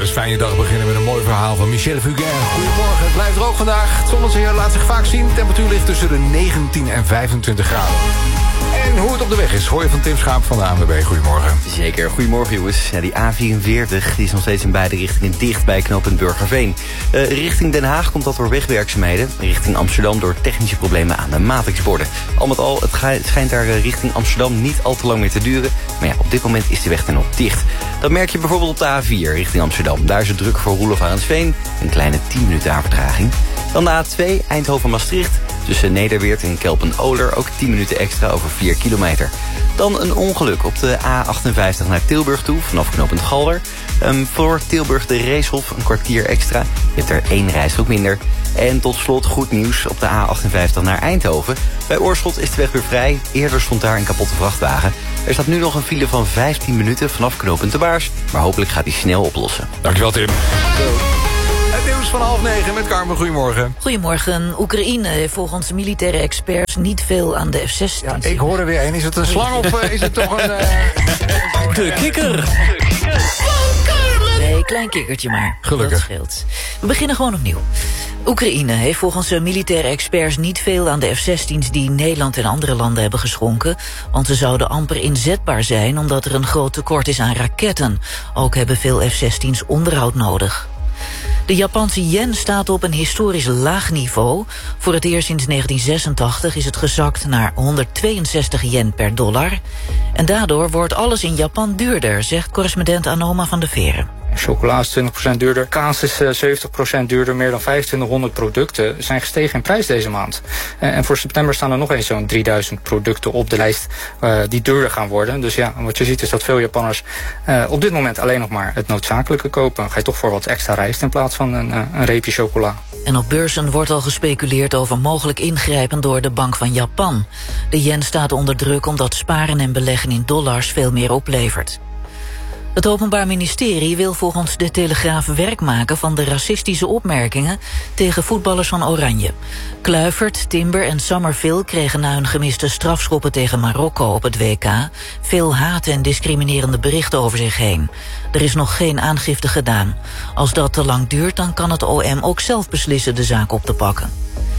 is fijn je dag beginnen met een mooi verhaal van Michel Fugain. Goedemorgen, het blijft droog vandaag. Het zonnezeer laat zich vaak zien. De temperatuur ligt tussen de 19 en 25 graden. En hoe het op de weg is, hoor je van Tim Schaap van de ANWB. Goedemorgen. Zeker, goedemorgen jongens. Ja, die A44 die is nog steeds in beide richtingen dicht bij knooppunt Burgerveen. Richting Den Haag komt dat door wegwerkzaamheden. Richting Amsterdam door technische problemen aan de matrixborden. Al met al, het schijnt daar richting Amsterdam niet al te lang meer te duren. Maar ja, op dit moment is de weg dan nog dicht. Dat merk je bijvoorbeeld op de A4 richting Amsterdam. Daar is het druk voor Roelof Arendsveen. Een kleine 10 minuten aan vertraging. Dan de A2 Eindhoven-Maastricht. Tussen Nederweert en Kelpen-Oler ook 10 minuten extra over 4 kilometer. Dan een ongeluk op de A58 naar Tilburg toe, vanaf knooppunt Galder. Voor Tilburg de Reeshof een kwartier extra. Je hebt er 1 rijstrook minder. En tot slot goed nieuws op de A58 naar Eindhoven. Bij Oorschot is de weg weer vrij. Eerder stond daar een kapotte vrachtwagen. Er staat nu nog een file van 15 minuten vanaf knooppunt De Baars. Maar hopelijk gaat die snel oplossen. Dankjewel, Tim. Het nieuws van 8:30 met Carmen. Goedemorgen. Goedemorgen. Oekraïne heeft volgens militaire experts niet veel aan de F-16. Ja, ik hoor er weer een. Is het een slang of is het toch een... De kikker. Nee, klein kikkertje maar. Gelukkig. Dat scheelt. We beginnen gewoon opnieuw. Oekraïne heeft volgens militaire experts niet veel aan de F-16's die Nederland en andere landen hebben geschonken. Want ze zouden amper inzetbaar zijn omdat er een groot tekort is aan raketten. Ook hebben veel F-16's onderhoud nodig. De Japanse yen staat op een historisch laag niveau. Voor het eerst sinds 1986 is het gezakt naar 162 yen per dollar. En daardoor wordt alles in Japan duurder, zegt correspondent Anoma van de Veren. Chocola is 20% duurder, kaas is 70% duurder. Meer dan 2500 producten zijn gestegen in prijs deze maand. En voor september staan er nog eens zo'n 3000 producten op de lijst die duurder gaan worden. Dus ja, wat je ziet is dat veel Japanners op dit moment alleen nog maar het noodzakelijke kopen. Ga je toch voor wat extra rijst in plaats van een reepje chocola. En op beurzen wordt al gespeculeerd over mogelijk ingrijpen door de Bank van Japan. De yen staat onder druk omdat sparen en beleggen in dollars veel meer oplevert. Het Openbaar Ministerie wil volgens de Telegraaf werk maken van de racistische opmerkingen tegen voetballers van Oranje. Kluivert, Timber en Summerville kregen na hun gemiste strafschoppen tegen Marokko op het WK veel haat en discriminerende berichten over zich heen. Er is nog geen aangifte gedaan. Als dat te lang duurt, dan kan het OM ook zelf beslissen de zaak op te pakken.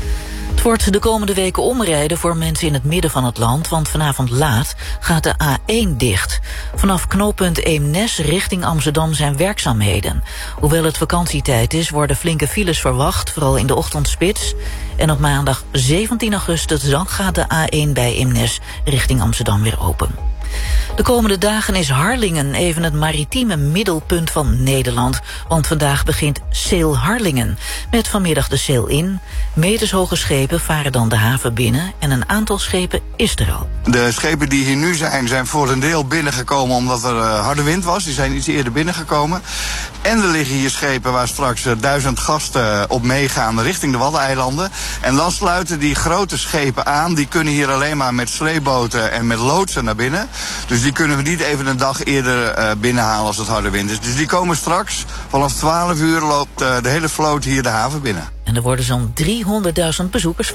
Het wordt de komende weken omrijden voor mensen in het midden van het land, want vanavond laat gaat de A1 dicht. Vanaf knooppunt Eemnes richting Amsterdam zijn werkzaamheden. Hoewel het vakantietijd is, worden flinke files verwacht, vooral in de ochtendspits. En op maandag 17 augustus dan gaat de A1 bij Eemnes richting Amsterdam weer open. De komende dagen is Harlingen even het maritieme middelpunt van Nederland. Want vandaag begint Sail Harlingen. Met vanmiddag de sail in. Metershoge schepen varen dan de haven binnen. En een aantal schepen is er al. De schepen die hier nu zijn voor een deel binnengekomen omdat er harde wind was. Die zijn iets eerder binnengekomen. En er liggen hier schepen waar straks 1000 gasten op meegaan richting de Waddeneilanden. En dan sluiten die grote schepen aan. Die kunnen hier alleen maar met sleepboten en met loodsen naar binnen. Dus die kunnen we niet even een dag eerder binnenhalen als het harde wind is. Dus die komen straks, vanaf 12 uur loopt de hele vloot hier de haven binnen. En er worden zo'n 300.000 bezoekers